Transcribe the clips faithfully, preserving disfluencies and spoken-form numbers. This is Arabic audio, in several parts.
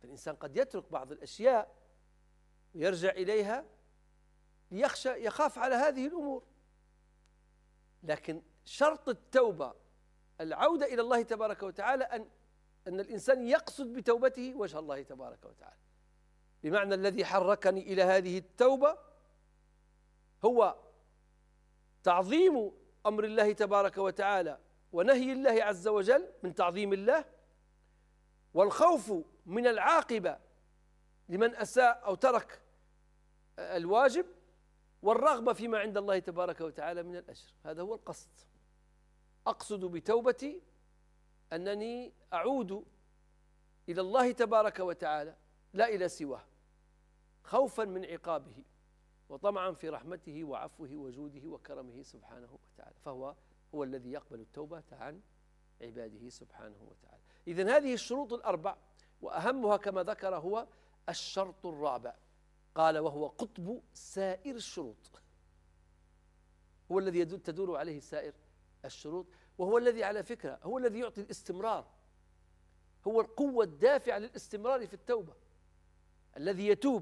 الإنسان قد يترك بعض الأشياء ويرجع إليها ليخشى يخاف على هذه الأمور، لكن شرط التوبة العودة إلى الله تبارك وتعالى أن أن الإنسان يقصد بتوبته وجه الله تبارك وتعالى، بمعنى الذي حركني إلى هذه التوبة هو تعظيم أمر الله تبارك وتعالى ونهي الله عز وجل من تعظيم الله، والخوف من العاقبة لمن أساء أو ترك الواجب، والرغبة فيما عند الله تبارك وتعالى من الأجر. هذا هو القصد. أقصد بتوبتي أنني أعود إلى الله تبارك وتعالى لا إلى سواه، خوفا من عقابه وطمعا في رحمته وعفوه وجوده وكرمه سبحانه وتعالى، فهو هو الذي يقبل التوبة عن عباده سبحانه وتعالى. إذن هذه الشروط الأربع، وأهمها كما ذكر هو الشرط الرابع، قال وهو قطب سائر الشروط، هو الذي تدور عليه سائر الشروط، وهو الذي على فكرة هو الذي يعطي الاستمرار، هو القوة الدافعة للاستمرار في التوبة. الذي يتوب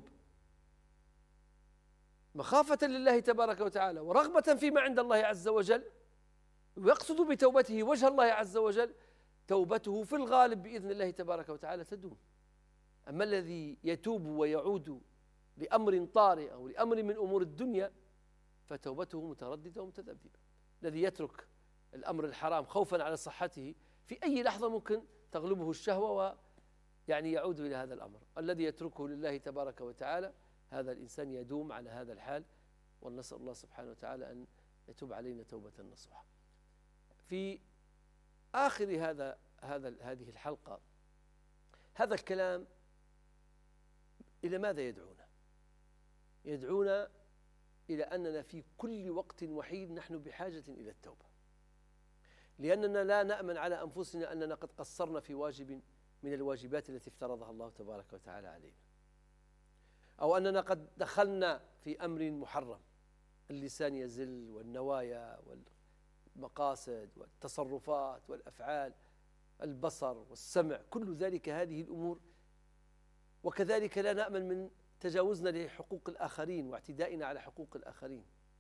مخافة لله تبارك وتعالى ورغبة فيما عند الله عز وجل ويقصد بتوبته وجه الله عز وجل، توبته في الغالب بإذن الله تبارك وتعالى تدوم. أما الذي يتوب ويعود لأمر طارئ أو لأمر من أمور الدنيا فتوبته مترددة ومتذبذبة. الذي يترك الأمر الحرام خوفا على صحته في أي لحظة ممكن تغلبه الشهوة ويعني يعود إلى هذا الأمر. الذي يتركه لله تبارك وتعالى هذا الإنسان يدوم على هذا الحال، ونسأل الله سبحانه وتعالى أن يتوب علينا توبة نصوحة. في آخر هذا هذا هذه الحلقة هذا الكلام إلى ماذا يدعونا؟ يدعونا إلى أننا في كل وقت وحيد نحن بحاجة إلى التوبة، لأننا لا نأمن على أنفسنا أننا قد قصرنا في واجب من الواجبات التي افترضها الله تبارك وتعالى علينا، أو أننا قد دخلنا في أمر محرم. اللسان يزل، والنوايا والمقاصد والتصرفات والأفعال، البصر والسمع، كل ذلك هذه الأمور. وكذلك لا نأمن من تجاوزنا لحقوق الآخرين واعتدائنا على حقوق الآخرين.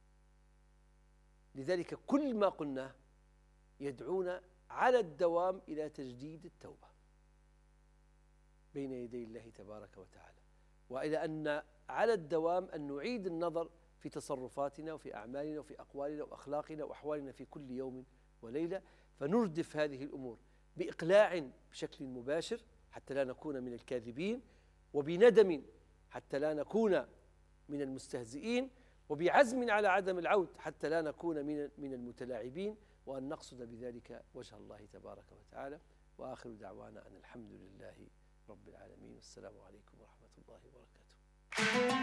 لذلك كل ما قلناه يدعونا على الدوام إلى تجديد التوبة بين يدي الله تبارك وتعالى، وإلى أن على الدوام أن نعيد النظر في تصرفاتنا وفي أعمالنا وفي أقوالنا وأخلاقنا وأحوالنا في كل يوم وليلة، فنردف هذه الأمور بإقلاع بشكل مباشر حتى لا نكون من الكاذبين، وبندم حتى لا نكون من المستهزئين، وبعزم على عدم العود حتى لا نكون من من المتلاعبين، وأن نقصد بذلك وجه الله تبارك وتعالى. وآخر دعوانا أن الحمد لله رب العالمين، والسلام عليكم ورحمة الله وبركاته.